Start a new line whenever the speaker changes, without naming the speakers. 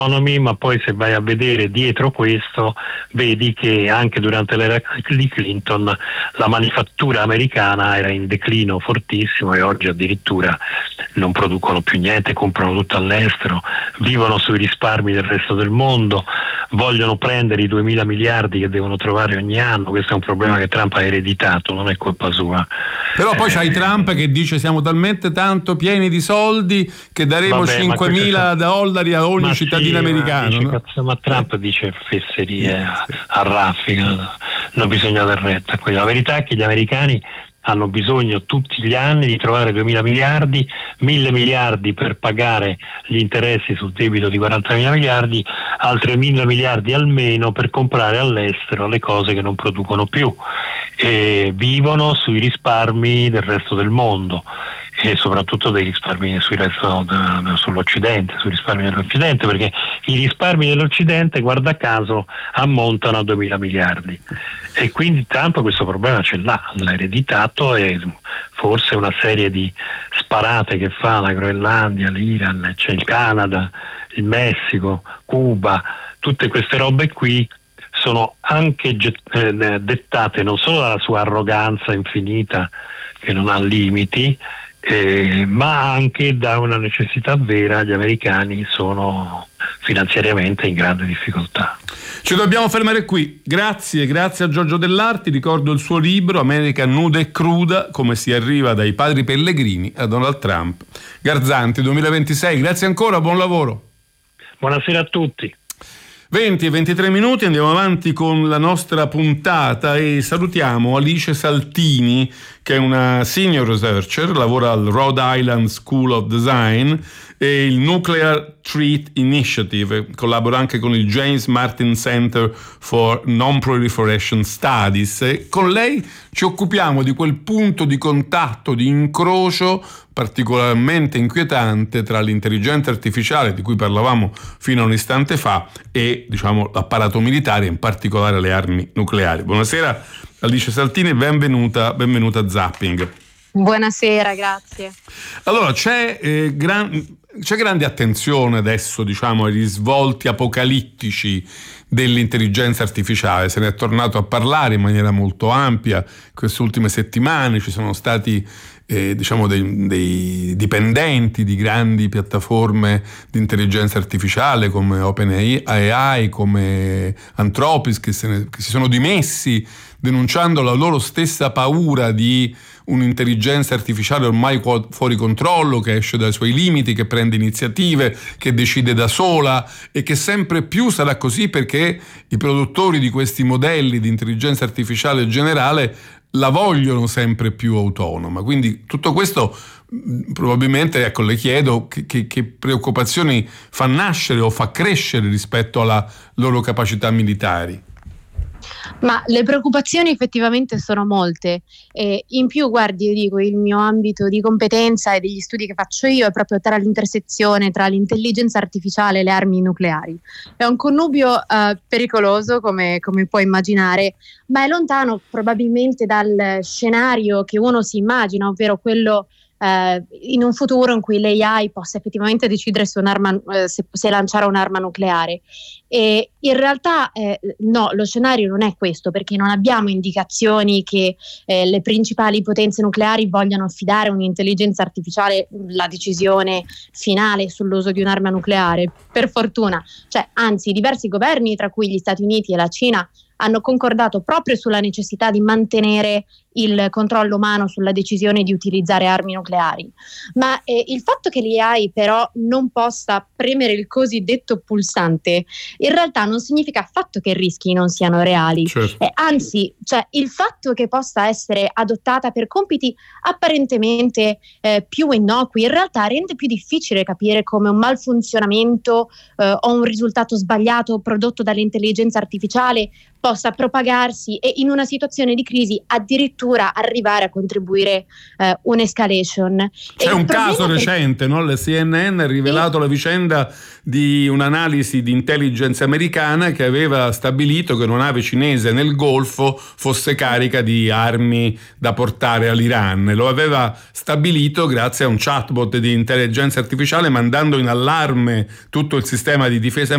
ma poi se vai a vedere dietro questo vedi che anche durante l'era di Clinton la manifattura americana era in declino fortissimo e oggi addirittura non producono più niente, comprano tutto all'estero, vivono sui risparmi del resto del mondo, vogliono prendere i 2.000 miliardi che devono trovare ogni anno. Questo è un problema che Trump ha ereditato, non è colpa sua.
Però poi c'hai Trump che dice siamo talmente tanto pieni di soldi che daremo 5.000 dollari a ogni cittadino americano.
Ma Trump dice fesserie a raffica, non bisogna dar retta. La verità è che gli americani hanno bisogno tutti gli anni di trovare 2.000 miliardi, 1.000 miliardi per pagare gli interessi sul debito di 40.000 miliardi, altre 1.000 miliardi almeno per comprare all'estero le cose che non producono più, e vivono sui risparmi del resto del mondo e soprattutto dei risparmi sull'Occidente, sui risparmi dell'Occidente, perché i risparmi dell'Occidente, guarda caso, ammontano a 2.000 miliardi. E quindi Trump questo problema l'ha ereditato, e forse una serie di sparate che fa la Groenlandia, l'Iran, c'è il Canada, il Messico, Cuba, tutte queste robe qui sono anche dettate non solo dalla sua arroganza infinita che non ha limiti, ma anche da una necessità vera. Gli americani sono finanziariamente in grande difficoltà.
Ci dobbiamo fermare qui. Grazie a Giorgio Dell'Arti. Ricordo il suo libro America nuda e cruda, come si arriva dai padri pellegrini a Donald Trump. Garzanti 2026. Grazie ancora, buon lavoro.
Buonasera a tutti.
20 e 23 minuti, andiamo avanti con la nostra puntata e salutiamo Alice Saltini, che è una senior researcher, lavora al Rhode Island School of Design e il Nuclear Threat Initiative, collabora anche con il James Martin Center for Non-Proliferation Studies, e con lei ci occupiamo di quel punto di contatto, di incrocio particolarmente inquietante tra l'intelligenza artificiale, di cui parlavamo fino a un istante fa, e l'apparato militare, in particolare le armi nucleari. Buonasera Alice Saltini, benvenuta a Zapping.
Buonasera, grazie.
Allora, c'è grande attenzione adesso, ai risvolti apocalittici dell'intelligenza artificiale. Se ne è tornato a parlare in maniera molto ampia queste ultime settimane. Ci sono stati dei dipendenti di grandi piattaforme di intelligenza artificiale come OpenAI, come Anthropic, che si sono dimessi denunciando la loro stessa paura di un'intelligenza artificiale ormai fuori controllo, che esce dai suoi limiti, che prende iniziative, che decide da sola, e che sempre più sarà così perché i produttori di questi modelli di intelligenza artificiale generale la vogliono sempre più autonoma. Quindi tutto questo probabilmente, le chiedo che preoccupazioni fa nascere o fa crescere rispetto alla loro capacità militari.
Ma le preoccupazioni effettivamente sono molte. In più, guardi, io dico, il mio ambito di competenza e degli studi che faccio io è proprio tra l'intersezione tra l'intelligenza artificiale e le armi nucleari. È un connubio pericoloso, come puoi immaginare, ma è lontano probabilmente dal scenario che uno si immagina, ovvero quello in un futuro in cui l'AI possa effettivamente decidere se lanciare un'arma nucleare. E in realtà no, lo scenario non è questo, perché non abbiamo indicazioni che le principali potenze nucleari vogliano affidare un'intelligenza artificiale la decisione finale sull'uso di un'arma nucleare, per fortuna. Anzi, diversi governi, tra cui gli Stati Uniti e la Cina, hanno concordato proprio sulla necessità di mantenere il controllo umano sulla decisione di utilizzare armi nucleari. Ma il fatto che l'AI però non possa premere il cosiddetto pulsante in realtà non significa affatto che i rischi non siano reali.
Certo.
Anzi, il fatto che possa essere adottata per compiti apparentemente più innocui in realtà rende più difficile capire come un malfunzionamento o un risultato sbagliato prodotto dall'intelligenza artificiale possa propagarsi e in una situazione di crisi addirittura arrivare a contribuire un'escalation.
C'è un caso recente, no? La CNN ha rivelato la vicenda di un'analisi di intelligence americana che aveva stabilito che una nave cinese nel Golfo fosse carica di armi da portare all'Iran. Lo aveva stabilito grazie a un chatbot di intelligenza artificiale, mandando in allarme tutto il sistema di difesa